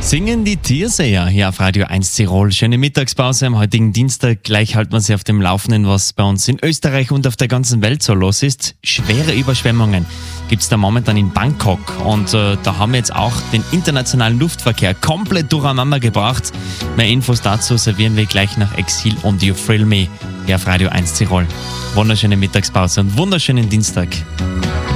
Singen die Tierseher hier auf Radio 1 Tirol. Schöne Mittagspause am heutigen Dienstag. Gleich halten wir Sie auf dem Laufenden, was bei uns in Österreich und auf der ganzen Welt so los ist. Schwere Überschwemmungen gibt es da momentan in Bangkok. Und da haben wir jetzt auch den internationalen Luftverkehr komplett durcheinander gebracht. Mehr Infos dazu servieren wir gleich nach Exil und You Thrill Me hier auf Radio 1 Tirol. Wunderschöne Mittagspause und wunderschönen Dienstag.